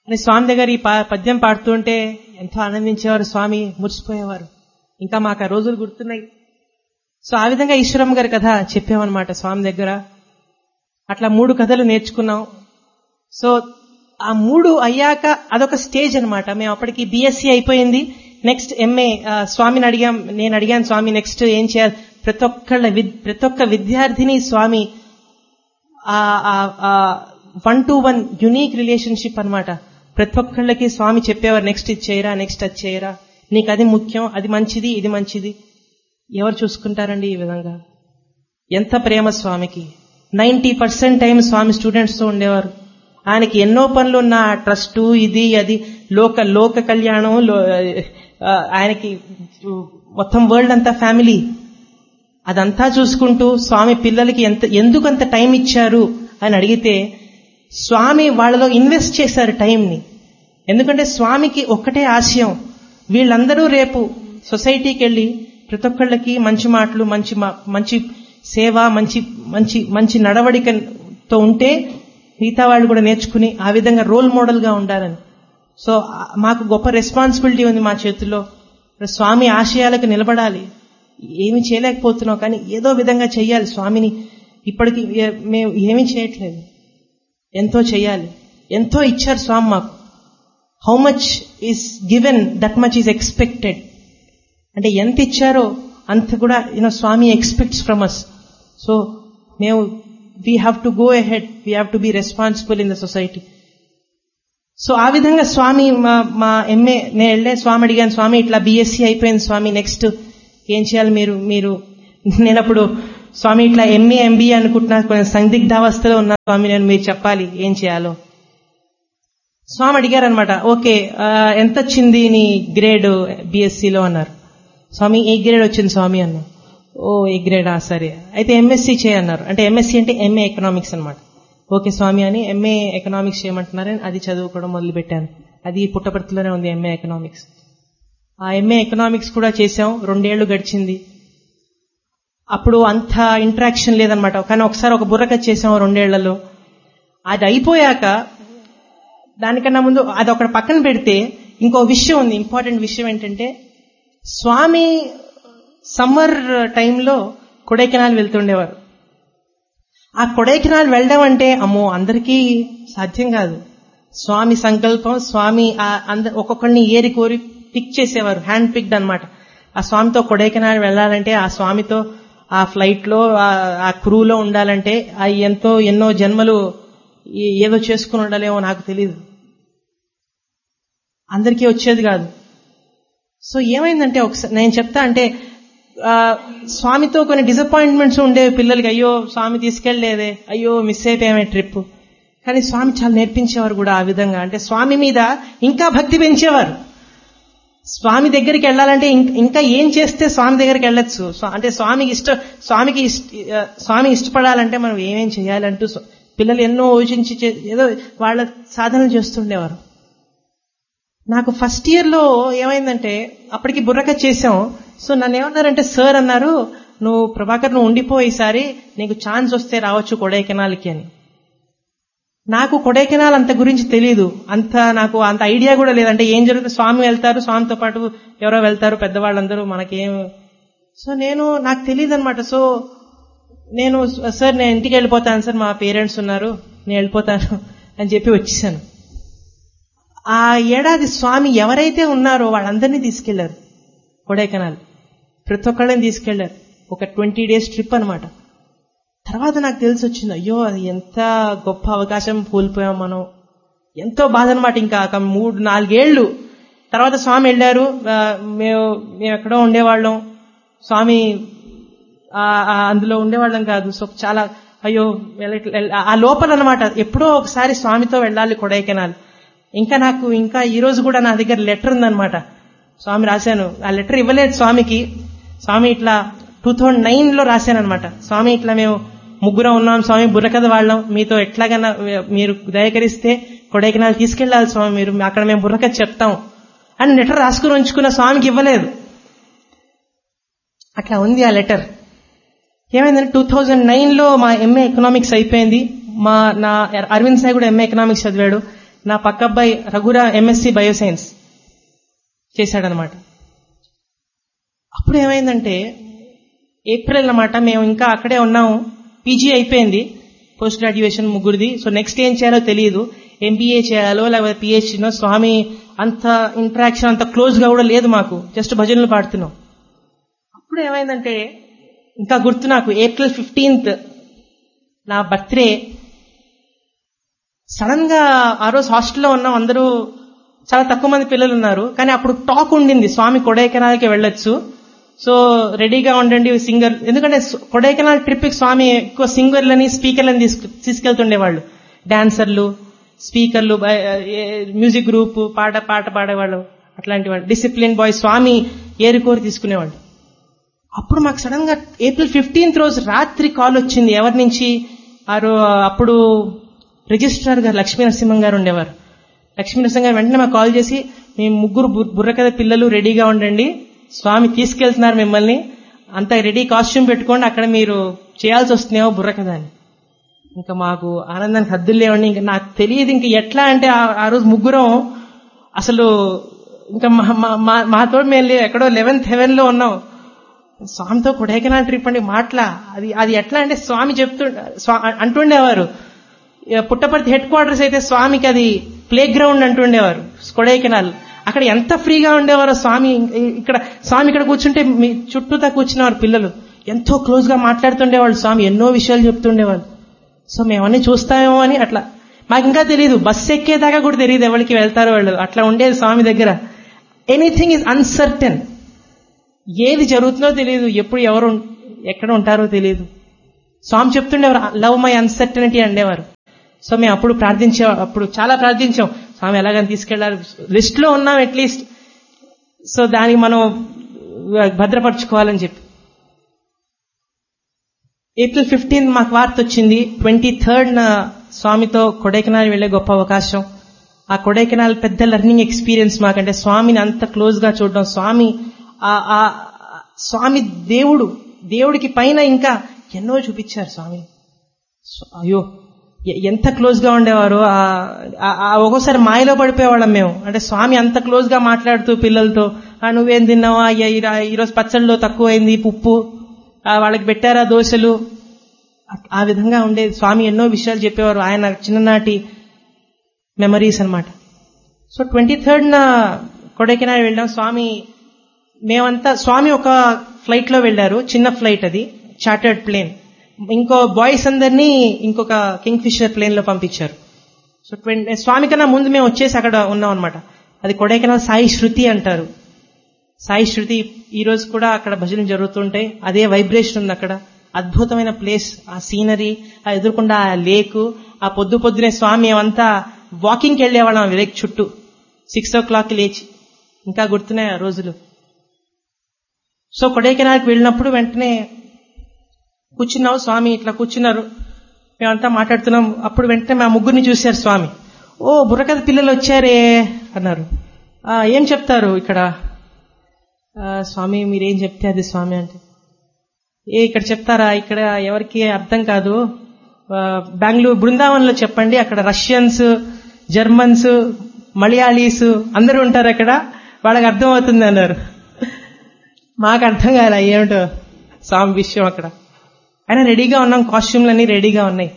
అని స్వామి దగ్గర ఈ పద్యం పాడుతుంటే ఎంతో ఆనందించేవారు, స్వామి మురిసిపోయేవారు. ఇంకా మాకు ఆ రోజులు గుర్తున్నాయి. సో ఆ విధంగా ఈశ్వరమ్మ గారి కథ చెప్పామన్నమాట స్వామి దగ్గర. అట్లా 3 కథలు నేర్చుకున్నాం. సో ఆ 3 అయ్యాక అదొక స్టేజ్ అనమాట. మేము అప్పటికి బిఎస్సీ అయిపోయింది. నెక్స్ట్ ఎంఏ స్వామిని నేను అడిగాను స్వామి నెక్స్ట్ ఏం చేయాలి. ప్రతి ఒక్క విద్యార్థిని స్వామి 1-to-1 యునీక్ రిలేషన్షిప్ అనమాట. ప్రతి ఒక్కళ్ళకి స్వామి చెప్పేవారు, నెక్స్ట్ ఇది చేయరా, నెక్స్ట్ అది చేయరా, నీకు అది ముఖ్యం, అది మంచిది, ఇది మంచిది. ఎవరు చూసుకుంటారండి ఈ విధంగా? ఎంత ప్రేమ స్వామికి. 90% టైం స్వామి స్టూడెంట్స్ తో ఉండేవారు. ఆయనకి ఎన్నో పనులు ఉన్న ట్రస్ట్, ఇది అది, లోక కళ్యాణం, ఆయనకి మొత్తం వరల్డ్ అంతా ఫ్యామిలీ, అదంతా చూసుకుంటూ స్వామి పిల్లలకి ఎందుకంత టైం ఇచ్చారు అని అడిగితే స్వామి వాళ్ళలో ఇన్వెస్ట్ చేశారు టైంని. ఎందుకంటే స్వామికి ఒక్కటే ఆశయం, వీళ్ళందరూ రేపు సొసైటీకి వెళ్ళి ప్రతి ఒక్కళ్ళకి మంచి మాటలు, మంచి సేవ, మంచి నడవడికతో ఉంటే మిగతా వాళ్ళు కూడా నేర్చుకుని ఆ విధంగా రోల్ మోడల్ గా ఉండాలని. సో మాకు గొప్ప రెస్పాన్సిబిలిటీ ఉంది మా చేతుల్లో. స్వామి ఆశయాలకు నిలబడాలి. ఏమి చేయలేకపోతున్నాం కానీ ఏదో విధంగా చెయ్యాలి స్వామిని. ఇప్పటికి మేము ఏమీ చేయట్లేదు, ఎంతో చెయ్యాలి. ఎంతో ఇచ్చారు స్వామి మాకు. How much is given, that much is expected. అంటే ఎంత ఇచ్చారో అంత కూడా స్వామి ఎక్స్పెక్ట్స్ ఫ్రమ్ అస్. సో మేము we have to go ahead, we have to be responsible in the society. So ఆ విధంగా స్వామి మా ఎంఏ నేను వెళ్ళే స్వామి అడిగాను, స్వామి ఇట్లా బిఎస్సీ అయిపోయింది స్వామి, నెక్స్ట్ ఏం చేయాలి మీరు? నేనప్పుడు స్వామి ఇట్లా ఎంఏ ఎంబీఏ అనుకుంటున్నా, కొంచెం సందిగ్ధావస్థలో ఉన్నా స్వామి, మీరు చెప్పాలి ఏం చేయాలో. స్వామి అడిగారనమాట, ఓకే ఎంత వచ్చింది నీ గ్రేడ్ బిఎస్సీలో అన్నారు. స్వామి ఏ గ్రేడ్ వచ్చింది స్వామి అన్నా. ఓ ఏ గ్రేడా, సరే అయితే ఎంఎస్సీ చేయన్నారు. అంటే ఎంఎస్సీ అంటే ఎంఏ ఎకనామిక్స్ అనమాట. ఓకే స్వామి అని ఎంఏ ఎకనామిక్స్ చేయమంటున్నారని అది చదువుకోవడం మొదలు పెట్టాను. అది పుట్టపర్తిలోనే ఉంది ఎంఏ ఎకనామిక్స్. ఆ ఎంఏ ఎకనామిక్స్ కూడా చేశాం. 2 ఏళ్లు గడిచింది. అప్పుడు అంత ఇంటరాక్షన్ లేదనమాట. కానీ ఒకసారి ఒక బుర్రకథ చేసాం 2 ఏళ్లలో. అది అయిపోయాక దానికన్నా ముందు అది ఒకటి పక్కన పెడితే ఇంకో విషయం ఉంది, ఇంపార్టెంట్ విషయం ఏంటంటే స్వామి సమ్మర్ టైంలో కొడైకెనాల్ వెళ్తుండేవారు. ఆ కొడైకెనాల్ వెళ్ళడం అంటే అమ్మో అందరికీ సాధ్యం కాదు. స్వామి సంకల్పం, స్వామి ఒక్కొక్కరిని ఏరి కోరి పిక్ చేసేవారు, హ్యాండ్ పిక్డ్ అనమాట. ఆ స్వామితో కొడైకెనాల్ వెళ్ళాలంటే, ఆ స్వామితో ఆ ఫ్లైట్ లో ఆ క్రూలో ఉండాలంటే ఎన్నో జన్మలు ఏదో చేసుకుని ఉండాలేమో నాకు తెలియదు, అందరికీ వచ్చేది కాదు. సో ఏమైందంటే ఒకసారి నేను చెప్తా అంటే స్వామితో కొన్ని డిసప్పాయింట్మెంట్స్ ఉండేవి పిల్లలకి. అయ్యో స్వామి తీసుకెళ్లేదే, అయ్యో మిస్ అయిపోయామే ట్రిప్. కానీ స్వామి చాలా నేర్పించేవారు కూడా ఆ విధంగా. అంటే స్వామి మీద ఇంకా భక్తి పెంచేవారు. స్వామి దగ్గరికి వెళ్ళాలంటే ఇంకా ఏం చేస్తే స్వామి దగ్గరికి వెళ్ళొచ్చు, అంటే స్వామి ఇష్టపడాలంటే మనం ఏమేం చేయాలంటూ పిల్లలు ఎన్నో యోచించి ఏదో వాళ్ళ సాధనలు చేస్తుండేవారు. నాకు ఫస్ట్ ఇయర్ లో ఏమైందంటే అప్పటికి బుర్రకథ చేశాం. సో నన్ను ఏమన్నారంటే సార్ అన్నారు, నువ్వు ప్రభాకర్ నువ్వు ఉండిపోయేసారి నీకు ఛాన్స్ వస్తే రావచ్చు కొడైకెనాల్కి అని. నాకు కొడైకెనాల్ అంత గురించి తెలీదు, నాకు అంత ఐడియా కూడా లేదంటే ఏం జరుగుతుంది. స్వామి వెళ్తారు, స్వామితో పాటు ఎవరో వెళ్తారు పెద్దవాళ్ళందరూ, మనకేం. సో నాకు తెలియదు అనమాట. సో నేను సార్ నేను ఇంటికి వెళ్ళిపోతాను సార్, మా పేరెంట్స్ ఉన్నారు, నేను వెళ్ళిపోతాను అని చెప్పి వచ్చేసాను. ఆ ఏడాది స్వామి ఎవరైతే ఉన్నారో వాళ్ళందరినీ తీసుకెళ్లారు కొడైకెనాల్, ప్రతి ఒక్కళ్ళని తీసుకెళ్లారు. ఒక 20 days ట్రిప్ అనమాట. తర్వాత నాకు తెలిసి వచ్చింది, అయ్యో అది ఎంత గొప్ప అవకాశం కోల్పోయాం మనం, ఎంతో బాధ అనమాట. ఇంకా 3-4 ఏళ్లు తర్వాత స్వామి వెళ్ళారు, మేము ఎక్కడో ఉండేవాళ్ళం, స్వామి అందులో ఉండేవాళ్ళం కాదు. సో చాలా అయ్యో ఆ లోపల అనమాట ఎప్పుడో ఒకసారి స్వామితో వెళ్ళాలి కొడైకెనాల్. ఇంకా ఈ రోజు కూడా నా దగ్గర లెటర్ ఉందనమాట, స్వామి రాశాను. ఆ లెటర్ ఇవ్వలేదు స్వామికి. స్వామి ఇట్లా 2009లో రాశానమాట. స్వామి ఇట్లా మేము 3 ఉన్నాం స్వామి, బుర్రకథ వాళ్ళం, మీతో ఎట్లాగైనా మీరు దయకరిస్తే కొడైకెనాల్ తీసుకెళ్లాలి స్వామి, మీరు అక్కడ మేము బుర్రకథ చెప్తాం అని లెటర్ రాసుకుని ఉంచుకున్న, స్వామికి ఇవ్వలేదు. అట్లా ఉంది ఆ లెటర్. ఏమైందంటే 2009లో మా ఎంఏ ఎకనామిక్స్ అయిపోయింది. నా అరవింద్ సాయి కూడా ఎంఏ ఎకనామిక్స్ చదివాడు. నా పక్క అబ్బాయి రఘురా ఎంఎస్సి బయోసైన్స్ చేశాడనమాట. అప్పుడు ఏమైందంటే ఏప్రిల్ అన్నమాట, మేము ఇంకా అక్కడే ఉన్నాము, పీజీ అయిపోయింది, పోస్ట్ గ్రాడ్యుయేషన్ ముగ్గురిది. సో నెక్స్ట్ ఏం చేయాలో తెలియదు, ఎంబీఏ చేయాలో లేకపోతే పిహెచ్డీనో. స్వామి అంత ఇంటరాక్షన్ అంత క్లోజ్ గా కూడా లేదు మాకు, జస్ట్ భజనలు పాడుతున్నాం. అప్పుడు ఏమైందంటే ఇంకా గుర్తు నాకు, ఏప్రిల్ 15th నా బర్త్డే. సడన్ గా ఆ రోజు హాస్టల్లో ఉన్నాం, అందరూ చాలా తక్కువ మంది పిల్లలు ఉన్నారు. కానీ అప్పుడు టాక్ ఉండింది స్వామి కొడైకెనాల్కి వెళ్ళొచ్చు, సో రెడీగా ఉండండి సింగర్. ఎందుకంటే కొడైకెనాల్ ట్రిప్ కి స్వామి ఎక్కువ సింగర్లని స్పీకర్లని తీసుకెళ్తుండేవాళ్ళు, డాన్సర్లు, స్పీకర్లు, మ్యూజిక్ గ్రూప్, పాట పాడేవాళ్ళు, అట్లాంటి వాళ్ళు, డిసిప్లిన్ బాయ్ స్వామి ఏరుకోరి తీసుకునేవాళ్ళు. అప్పుడు మాకు సడన్ గా ఏప్రిల్ 15th రోజు రాత్రి కాల్ వచ్చింది. ఎవరి నుంచి? అప్పుడు రిజిస్ట్రార్ గారు లక్ష్మీ నరసింహం గారు ఉండేవారు. లక్ష్మీ నరసింహం గారు వెంటనే మాకు కాల్ చేసి, మేము ముగ్గురు బుర్రకథ పిల్లలు రెడీగా ఉండండి, స్వామి తీసుకెళ్తున్నారు మిమ్మల్ని, అంతా రెడీ, కాస్ట్యూమ్ పెట్టుకోండి, అక్కడ మీరు చేయాల్సి వస్తున్నాయో బుర్రకథ అని. ఇంకా మాకు ఆనందానికి హద్దులు లేవండి. ఇంకా నాకు తెలియదు ఇంకా ఎట్లా అంటే ఆ రోజు ముగ్గురం అసలు ఇంకా మాతో మేము ఎక్కడో 11th heaven లో ఉన్నాం. స్వామితో కొడైకెనాల్ ట్రిప్ అండి మాటలా. అది ఎట్లా అంటే స్వామి అంటుండేవారు, పుట్టపర్తి హెడ్ క్వార్టర్స్ అయితే స్వామికి అది ప్లే గ్రౌండ్ అంటుండేవారు కొడైకెనాల్. అక్కడ ఎంత ఫ్రీగా ఉండేవారో స్వామి. స్వామి ఇక్కడ కూర్చుంటే మీ చుట్టూతా కూర్చునేవారు పిల్లలు, ఎంతో క్లోజ్ గా మాట్లాడుతుండేవాళ్ళు. స్వామి ఎన్నో విషయాలు చెప్తుండేవాళ్ళు. సో మేమన్నీ చూస్తామేమో అని అట్లా. మాకు ఇంకా తెలియదు, బస్సు ఎక్కేదాకా కూడా తెలియదు ఎవరికి వెళ్తారో వాళ్ళు. అట్లా ఉండేది స్వామి దగ్గర. ఎనీథింగ్ ఈజ్ అన్సర్టెన్, ఏది జరుగుతుందో తెలియదు, ఎప్పుడు ఎవరు ఎక్కడ ఉంటారో తెలియదు. స్వామి చెప్తుండేవారు, లవ్ మై అన్సర్టనిటీ అండేవారు. సో మేము అప్పుడు చాలా ప్రార్థించాం, స్వామి ఎలాగని తీసుకెళ్లారు, లిస్ట్ లో ఉన్నాం అట్లీస్ట్, సో దానికి మనం భద్రపరచుకోవాలని చెప్పి. ఏప్రిల్ 15th మాకు వార్త వచ్చింది. 23rd స్వామితో కొడైకెనాల్ వెళ్లే గొప్ప అవకాశం. ఆ కొడైకెనాల్ పెద్ద లెర్నింగ్ ఎక్స్పీరియన్స్ మాకంటే, స్వామిని అంత క్లోజ్ గా చూడడం. స్వామి దేవుడికి పైన ఇంకా ఎన్నో చూపించారు స్వామి. అయ్యో ఎంత క్లోజ్ గా ఉండేవారు. ఒక్కోసారి మాయలో పడిపోయేవాళ్ళం మేము. అంటే స్వామి అంత క్లోజ్ గా మాట్లాడుతూ పిల్లలతో, నువ్వేం తిన్నావా, ఈరోజు పచ్చళ్ళలో తక్కువైంది ఉప్పు, వాళ్ళకి పెట్టారా దోశలు, ఆ విధంగా ఉండేది. స్వామి ఎన్నో విషయాలు చెప్పేవారు, ఆయన చిన్ననాటి మెమరీస్ అన్నమాట. సో 23rd కొడైకెనాల్ వెళ్ళాం. స్వామి ఒక ఫ్లైట్ లో వెళ్లారు, చిన్న ఫ్లైట్, అది చార్టర్డ్ ప్లేన్. ఇంకో బాయ్స్ అందరినీ ఇంకొక కింగ్ ఫిషర్ ప్లేన్ లో పంపించారు. సో స్వామి కన్నా ముందు మేము వచ్చేసి అక్కడ ఉన్నాం అనమాట. అది కొడైకెనాల్ సాయి శృతి అంటారు. సాయి శృతి ఈ రోజు కూడా అక్కడ భజనలు జరుగుతుంటాయి. అదే వైబ్రేషన్ ఉంది అక్కడ. అద్భుతమైన ప్లేస్. ఆ సీనరీ, ఆ ఎదుర్కొండ ఆ లేకు, ఆ పొద్దునే స్వామి అంతా వాకింగ్కి వెళ్లేవాళ్ళం ఆ లేక్ చుట్టూ 6 o'clock లేచి. ఇంకా గుర్తున్నాయి ఆ రోజులు. సో కొడైకెనాల్కి వెళ్ళినప్పుడు వెంటనే కూర్చున్నావు, స్వామి ఇట్లా కూర్చున్నారు, మేమంతా మాట్లాడుతున్నాం. అప్పుడు వెంటనే మా ముగ్గురిని చూశారు స్వామి. ఓ బుర్రకథ పిల్లలు వచ్చారే అన్నారు. ఏం చెప్తారు ఇక్కడ? స్వామి మీరేం చెప్తే అది స్వామి అంటే, ఇక్కడ చెప్తారా, ఇక్కడ ఎవరికి అర్థం కాదు, బెంగళూరు బృందావనంలో చెప్పండి, అక్కడ రష్యన్స్, జర్మన్స్, మలయాళీస్ అందరూ ఉంటారు అక్కడ, వాళ్ళకి అర్థం అవుతుంది అన్నారు. మాకు అర్థం కాలే ఏమిటో స్వామి విషయం అక్కడ. అయినా రెడీగా ఉన్నాం, కాస్ట్యూమ్లన్నీ రెడీగా ఉన్నాయి.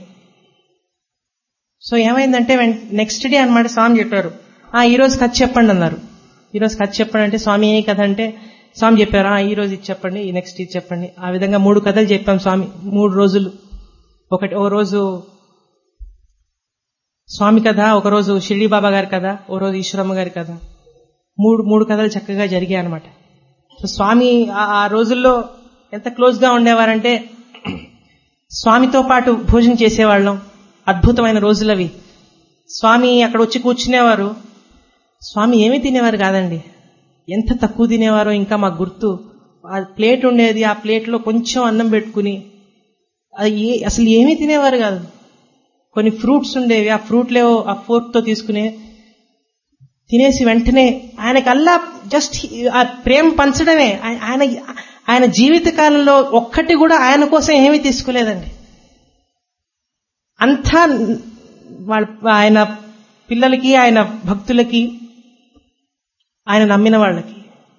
సో ఏమైందంటే నెక్స్ట్ డే అన్నమాట స్వామి చెప్పారు, ఈ రోజు కథ చెప్పండి అన్నారు. ఈ రోజు కథ చెప్పండి అంటే, స్వామి ఏ కథ అంటే స్వామి చెప్పారు, ఈ రోజు ఇది చెప్పండి, నెక్స్ట్ ఇది చెప్పండి. ఆ విధంగా 3 కథలు చెప్పాం స్వామి 3 రోజులు. ఓ రోజు స్వామి కథ, ఒక రోజు షిరిడి బాబా గారి కథ, ఓ రోజు ఈశ్వరమ్మ గారి కథ. 3 కథలు చక్కగా జరిగాయి అనమాట. సో స్వామి ఆ రోజుల్లో ఎంత క్లోజ్ గా ఉండేవారంటే, స్వామితో పాటు భోజనం చేసేవాళ్ళం. అద్భుతమైన రోజులవి. స్వామి అక్కడ వచ్చి కూర్చునేవారు. స్వామి ఏమీ తినేవారు కాదండి, ఎంత తక్కువ తినేవారో ఇంకా మాకు గుర్తు. ఆ ప్లేట్ ఉండేది, ఆ ప్లేట్లో కొంచెం అన్నం పెట్టుకుని అసలు ఏమీ తినేవారు కాదు. కొన్ని ఫ్రూట్స్ ఉండేవి, ఆ ఫ్రూట్లే ఆ ఫోర్క్ తో తీసుకుని తినేసి వెంటనే ఆయనకల్లా జస్ట్ ఆ ప్రేమ పంచడమే. ఆయన జీవిత కాలంలో ఒక్కటి కూడా ఆయన కోసం ఏమీ తీసుకోలేదండి. అంతా ఆయన పిల్లలకి, ఆయన భక్తులకి, ఆయన నమ్మిన వాళ్ళకి.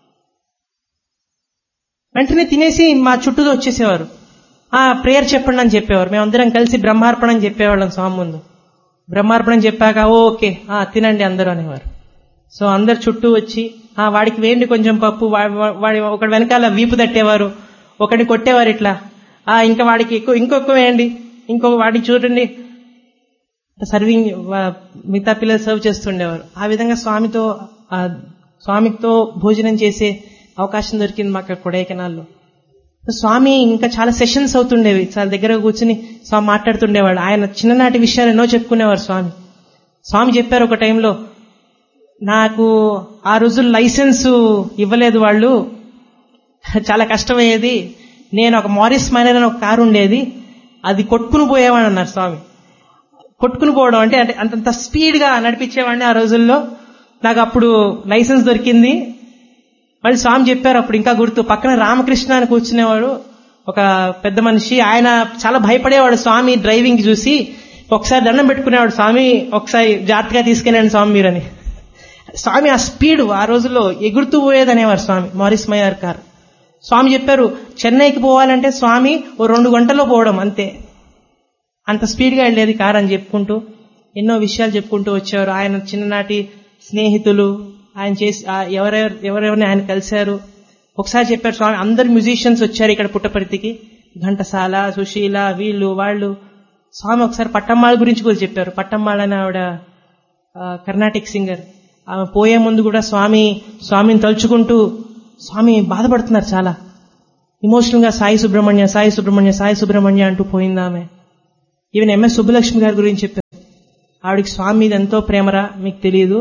వెంటనే తినేసి మా చుట్టూ వచ్చేసేవారు. ప్రేయర్ చెప్పండి అని చెప్పేవారు. మేమందరం కలిసి బ్రహ్మార్పణం చెప్పేవాళ్ళం స్వామి ముందు. బ్రహ్మార్పణం చెప్పాక ఓకే తినండి అందరూ అనేవారు. సో అందరు చుట్టూ వచ్చి వాడికి వేయండి కొంచెం పప్పు, వాడి ఒకటి వెనకాల వీపు తట్టేవారు, ఒకటి కొట్టేవారు ఇట్లా, ఇంకా వాడికి ఇంకొక వేయండి, వాడిని చూడండి, సర్వింగ్ మిగతా పిల్లలు సర్వ్ చేస్తుండేవారు. ఆ విధంగా స్వామితో భోజనం చేసే అవకాశం దొరికింది మాకు కొడైకెనాల్లో. స్వామి ఇంకా చాలా సెషన్స్ అవుతుండేవి, చాలా దగ్గర కూర్చుని స్వామి మాట్లాడుతుండేవాడు. ఆయన చిన్ననాటి విషయాలు ఎన్నో చెప్పుకునేవారు స్వామి చెప్పారు ఒక టైంలో, నాకు ఆ రోజులు లైసెన్సు ఇవ్వలేదు వాళ్ళు, చాలా కష్టమయ్యేది, నేను ఒక మారిస్ మైనర్ అని ఒక కారు ఉండేది, అది కొట్టుకుని పోయేవాడు అన్నారు స్వామి. కొట్టుకుని పోవడం అంటే అంతంత స్పీడ్ గా నడిపించేవాడిని ఆ రోజుల్లో, నాకు అప్పుడు లైసెన్స్ దొరికింది. మళ్ళీ స్వామి చెప్పారు, అప్పుడు ఇంకా గుర్తు, పక్కన రామకృష్ణ అని కూర్చునేవాడు ఒక పెద్ద మనిషి, ఆయన చాలా భయపడేవాడు స్వామి డ్రైవింగ్ చూసి. ఒకసారి దండం పెట్టుకునేవాడు, స్వామి ఒకసారి జాగ్రత్తగా తీసుకెళ్ళండి స్వామి మీరని. స్వామి ఆ స్పీడ్ ఆ రోజుల్లో ఎగురుతూ పోయేదనేవారు స్వామి, మారిస్ మైనర్ కార్. స్వామి చెప్పారు, చెన్నైకి పోవాలంటే స్వామి 2 గంటల్లో పోవడం అంతే, అంత స్పీడ్ గా వెళ్ళేది కార్ అని చెప్పుకుంటూ ఎన్నో విషయాలు చెప్పుకుంటూ వచ్చేవారు. ఆయన చిన్ననాటి స్నేహితులు, ఆయన చేసి ఎవరెవరిని ఆయన కలిశారు. ఒకసారి చెప్పారు స్వామి, అందరు మ్యూజిషియన్స్ వచ్చారు ఇక్కడ పుట్టపర్తికి, ఘంటసాల, సుశీల, వీళ్ళు వాళ్ళు. స్వామి ఒకసారి పట్టమ్మాళ గురించి కూడా చెప్పారు. పట్టమ్మాళ అని ఆవిడ కర్ణాటిక్ సింగర్. ఆమె పోయే ముందు కూడా స్వామిని తలుచుకుంటూ స్వామి బాధపడుతున్నారు చాలా ఇమోషనల్ గా, సాయి సుబ్రహ్మణ్య సాయి సుబ్రహ్మణ్య సాయి సుబ్రహ్మణ్య అంటూ పోయింది ఆమె. ఈవెన్ ఎంఎస్ సుబ్బలక్ష్మి గారి గురించి చెప్పారు, ఆవిడికి స్వామి మీద ఎంతో ప్రేమరా మీకు తెలియదు,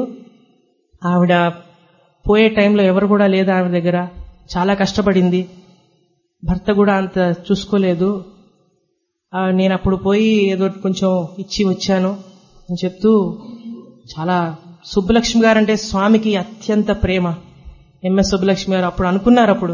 ఆవిడ పోయే టైంలో ఎవరు కూడా లేదు ఆవిడ దగ్గర, చాలా కష్టపడింది, భర్త కూడా అంత చూసుకోలేదు, నేను అప్పుడు పోయి ఏదో కొంచెం ఇచ్చి వచ్చాను అని చెప్తూ చాలా. సుబ్బలక్ష్మి గారు అంటే స్వామికి అత్యంత ప్రేమ. ఎంఎస్ సుబ్బలక్ష్మి గారు అప్పుడు అనుకున్నారు, అప్పుడు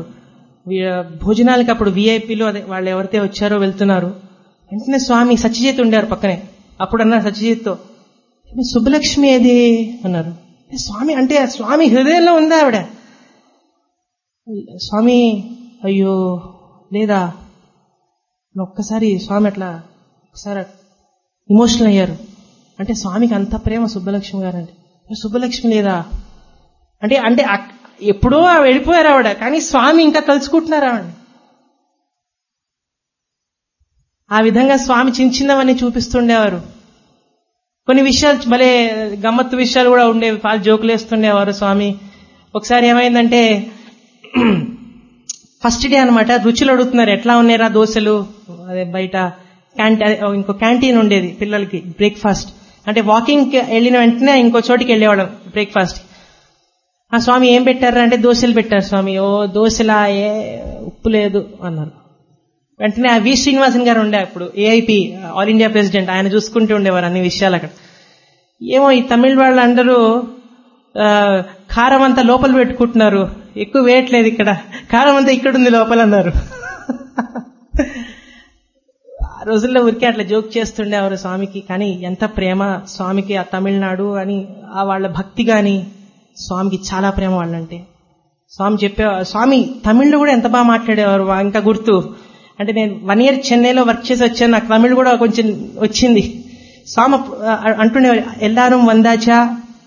భోజనాలకి అప్పుడు విఐపీలు అదే వాళ్ళు ఎవరైతే వచ్చారో వెళ్తున్నారు, వెంటనే స్వామి సత్యజిత్ ఉండారు పక్కనే. అప్పుడు అన్నారు సత్యజిత్తో, సుబ్బలక్ష్మి ఏది అన్నారు. స్వామి అంటే స్వామి హృదయంలో ఉందా ఆవిడ. స్వామి అయ్యో లేదా, ఒక్కసారి స్వామి అట్లా ఒకసారి ఇమోషనల్ అయ్యారు. అంటే స్వామికి అంత ప్రేమ సుబ్బలక్ష్మి గారు అంటే. సుబ్బలక్ష్మి లేదా అంటే ఎప్పుడో వెళ్ళిపోయారు ఆవిడ, కానీ స్వామి ఇంకా తలుచుకుంటున్నారు ఆవిడ. ఆ విధంగా స్వామి చిన్నవన్నీ చూపిస్తుండేవారు. కొన్ని విషయాలు భలే గమ్మత్తు విషయాలు కూడా ఉండేవి, పాలు జోకులు వేస్తుండేవారు స్వామి. ఒకసారి ఏమైందంటే ఫస్ట్ డే అనమాట, రుచులు అడుగుతున్నారు, ఎట్లా ఉన్నారా దోశలు, అదే బయట ఇంకో క్యాంటీన్ ఉండేది పిల్లలకి బ్రేక్ఫాస్ట్. అంటే వాకింగ్ వెళ్ళిన వెంటనే ఇంకో చోటికి వెళ్ళేవాళ్ళం బ్రేక్ఫాస్ట్. ఆ స్వామి ఏం పెట్టారు అంటే దోశలు పెట్టారు స్వామి. దోశలా, ఉప్పు లేదు అన్నారు. వెంటనే వి శ్రీనివాసన్ గారు ఉండే అప్పుడు ఏఐపి ఆల్ ఇండియా ప్రెసిడెంట్, ఆయన చూసుకుంటూ ఉండేవారు అన్ని విషయాలు అక్కడ. ఏమో ఈ తమిళ వాళ్ళు అందరూ కారం అంతా లోపల పెట్టుకుంటున్నారు, ఎక్కువ వేయట్లేదు ఇక్కడ, కారం అంతా ఇక్కడ ఉంది లోపల అన్నారు. ఆ రోజుల్లో ఊరికే అట్లా జోక్ చేస్తుండేవారు స్వామికి. కానీ ఎంత ప్రేమ స్వామికి ఆ తమిళనాడు అని, ఆ వాళ్ళ భక్తి గాని, స్వామికి చాలా ప్రేమ వాళ్ళంటే. స్వామి తమిళ్లో కూడా ఎంత బాగా మాట్లాడేవారు. ఇంకా గుర్తు అంటే నేను 1 year చెన్నైలో వర్క్ చేసి వచ్చాను, నాకు తమిళ్ కూడా కొంచెం వచ్చింది. స్వామి అంటుండేవారు, ఎల్లారం వందాచా,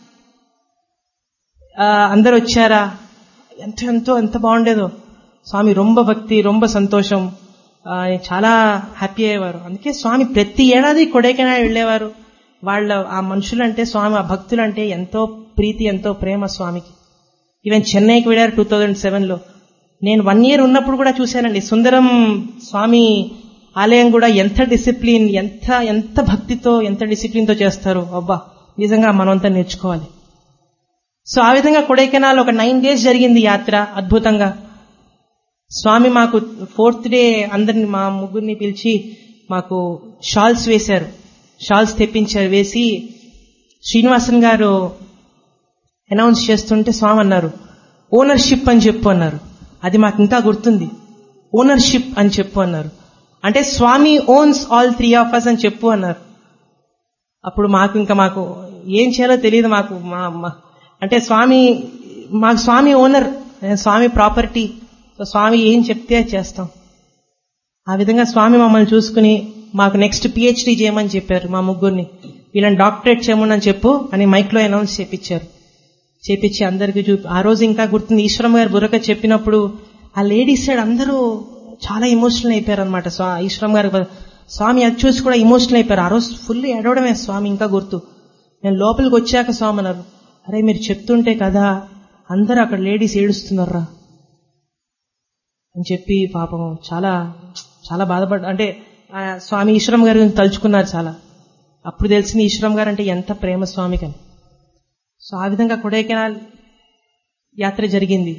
అందరు వచ్చారా, ఎంత బాగుండేదో. స్వామి రొంబ భక్తి, రొంబ సంతోషం, చాలా హ్యాపీ అయ్యేవారు. అందుకే స్వామి ప్రతి ఏడాది కొడైకెనాల్ వెళ్ళేవారు. వాళ్ళ ఆ మనుషులంటే స్వామి, ఆ భక్తులంటే ఎంతో ప్రీతి, ఎంతో ప్రేమ స్వామికి. ఈవెన్ చెన్నైకి వెళ్ళారు 2007లో. నేను 1 year ఉన్నప్పుడు కూడా చూశానండి. సుందరం స్వామి ఆలయం కూడా ఎంత డిసిప్లిన్, ఎంత భక్తితో, ఎంత డిసిప్లిన్తో చేస్తారు. అబ్బా, నిజంగా మనమంతా నేర్చుకోవాలి. సో ఆ విధంగా కొడైకెనాల్ ఒక 9 days జరిగింది యాత్ర అద్భుతంగా. స్వామి మాకు 4th day అందరిని, మా ముగ్గురిని పిలిచి మాకు షాల్స్ వేశారు, షాల్స్ తెప్పించారు. వేసి శ్రీనివాసన్ గారు అనౌన్స్ చేస్తుంటే స్వామి అన్నారు, ఓనర్షిప్ అని చెప్పు అన్నారు. అది మాకు ఇంకా గుర్తుంది, ఓనర్షిప్ అని చెప్పు అన్నారు. అంటే స్వామి ఓన్స్ ఆల్ 3 of us అని చెప్పు అన్నారు. అప్పుడు మాకు ఏం చేయాలో తెలియదు మాకు. అంటే మాకు స్వామి ఓనర్, స్వామి ప్రాపర్టీ. స్వామి ఏం చెప్తే అది చేస్తాం. ఆ విధంగా స్వామి మమ్మల్ని చూసుకుని మాకు నెక్స్ట్ పిహెచ్డీ చేయమని చెప్పారు. మా ముగ్గురిని వీళ్ళని డాక్టరేట్ చేయమని చెప్పు అని మైక్ లో అనౌన్స్ చేపించి అందరికీ ఆ రోజు ఇంకా గుర్తుంది, ఈశ్వరమ్మ గారు బుర్రక చెప్పినప్పుడు ఆ లేడీస్ సైడ్ అందరూ చాలా ఎమోషనల్ అయిపోయారు అనమాట. ఈశ్వరమ్మ గారు స్వామి అది చూసి కూడా ఎమోషనల్ అయిపోయారు. ఆ రోజు ఫుల్ ఏడవడమే స్వామి ఇంకా గుర్తు. నేను లోపలికి వచ్చాక స్వామి అన్నారు, అరే మీరు చెప్తుంటే కదా అందరూ అక్కడ లేడీస్ ఏడుస్తున్నారా అని చెప్పి పాపం చాలా చాలా బాధపడ్డా. అంటే స్వామి ఈశ్వరమ్మ గారి గురించి తలుచుకున్నారు చాలా. అప్పుడు తెలిసింది ఈశ్వరమ్మ గారు అంటే ఎంత ప్రేమ స్వామికని. సో ఆ విధంగా కొడైకెనాల్ యాత్ర జరిగింది.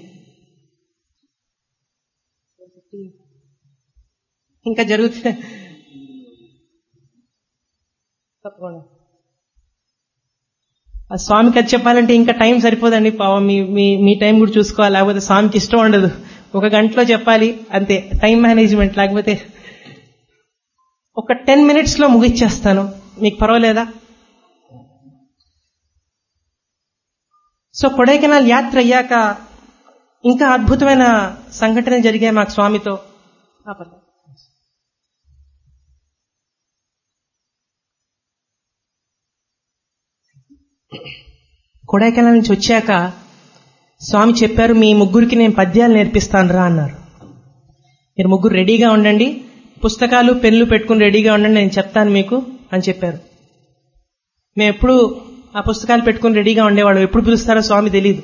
ఇంకా జరుగుతుంది తప్పకుండా. ఆ స్వామికి అది చెప్పాలంటే ఇంకా టైం సరిపోదండి. పాపం మీ టైం కూడా చూసుకోవాలి, లేకపోతే స్వామికి ఇష్టం ఉండదు. 1 గంటలో చెప్పాలి అంతే, టైం మేనేజ్మెంట్. లేకపోతే ఒక 10 minutes లో ముగిచ్చేస్తాను, మీకు పర్వాలేదా? సో కొడైకెనాల్ యాత్ర అయ్యాక ఇంకా అద్భుతమైన సంఘటన జరిగాయి మాకు స్వామితో. కొడైకెనాల్ నుంచి వచ్చాక స్వామి చెప్పారు, మీ ముగ్గురికి నేను పద్యాలు నేర్పిస్తాను రా అన్నారు. మీరు ముగ్గురు రెడీగా ఉండండి, పుస్తకాలు పెన్నులు పెట్టుకుని రెడీగా ఉండండి, నేను చెప్తాను మీకు అని చెప్పారు. మేము ఎప్పుడు ఆ పుస్తకాలు పెట్టుకుని రెడీగా ఉండేవాడు. ఎప్పుడు పిలుస్తారో స్వామి తెలియదు.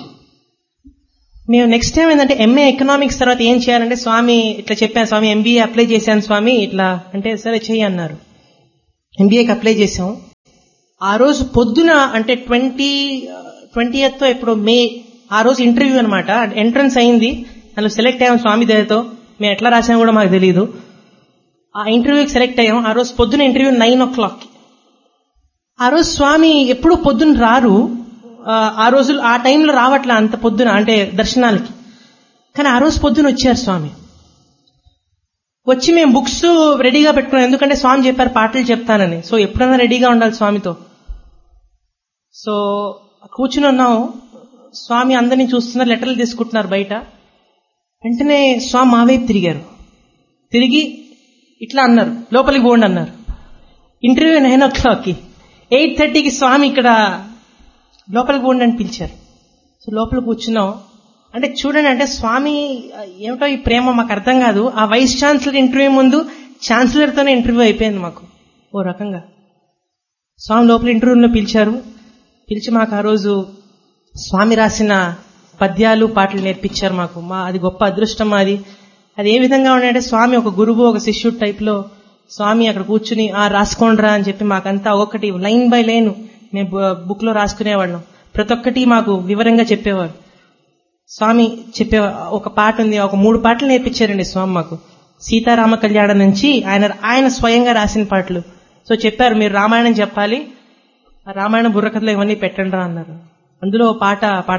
మేము నెక్స్ట్ టైం ఏంటంటే ఎంఏ ఎకనామిక్స్ తర్వాత ఏం చేయాలంటే స్వామి ఇట్లా చెప్పాను, స్వామి ఎంబీఏ అప్లై చేశాను స్వామి ఇట్లా అంటే, సరే చెయ్యి అన్నారు. ఎంబీఏకి అప్లై చేశాం. ఆ రోజు పొద్దున అంటే 20th ఎప్పుడో మే, ఆ రోజు ఇంటర్వ్యూ అనమాట. ఎంట్రన్స్ అయింది, అందులో సెలెక్ట్ అయ్యాం స్వామి దయతో. మేము ఎట్లా రాసామో కూడా మాకు తెలియదు. ఆ ఇంటర్వ్యూకి సెలెక్ట్ అయ్యాం. ఆ రోజు పొద్దున ఇంటర్వ్యూ 9 o'clock. ఆ రోజు స్వామి ఎప్పుడు పొద్దున రారు, ఆ రోజులు ఆ టైంలో రావట్లే అంత పొద్దున అంటే దర్శనాలకి. కానీ ఆ రోజు పొద్దున వచ్చారు స్వామి. వచ్చి మేము బుక్స్ రెడీగా పెట్టుకున్నాం, ఎందుకంటే స్వామి చెప్పారు పాటలు చెప్తానని. సో ఎప్పుడైనా రెడీగా ఉండాలి స్వామితో. సో కూర్చుని ఉన్నాం, స్వామి అందరినీ చూస్తున్నారు, లెటర్లు తీసుకుంటున్నారు బయట. వెంటనే స్వామి మా వైపు తిరిగారు. తిరిగి ఇట్లా అన్నారు, లోపలికి పోండి అన్నారు. Interview 9 o'clock. 8:30కి స్వామి ఇక్కడ లోపలికి పోండి అని పిలిచారు. సో లోపల కూర్చున్నాం. అంటే చూడండి, అంటే స్వామి ఏమిటో ఈ ప్రేమ మాకు అర్థం కాదు. ఆ వైస్ ఛాన్సలర్ ఇంటర్వ్యూ ముందు ఛాన్సలర్తోనే ఇంటర్వ్యూ అయిపోయింది మాకు ఓ రకంగా. స్వామి లోపల ఇంటర్వ్యూలో పిలిచారు. పిలిచి మాకు ఆ రోజు స్వామి రాసిన పద్యాలు పాటలు నేర్పించారు మాకు. అది గొప్ప అదృష్టం మాది. అది ఏ విధంగా ఉన్నాయంటే స్వామి ఒక గురువు ఒక శిష్యుడు టైప్ లో స్వామి అక్కడ కూర్చుని రాసుకోండిరా అని చెప్పి మాకంతా ఒకటి లైన్ బై లైన్ మేము బుక్ లో రాసుకునేవాళ్ళం. ప్రతి ఒక్కటి మాకు వివరంగా చెప్పేవారు. స్వామి ఒక పాట ఉంది, ఒక 3 పాటలు నేర్పించారండి స్వామి మాకు. సీతారామ కళ్యాణం నుంచి ఆయన స్వయంగా రాసిన పాటలు. సో చెప్పారు, మీరు రామాయణం చెప్పాలి, రామాయణ బుర్రకథలో ఇవన్నీ పెట్టండి రా అన్నారు. అందులో పాట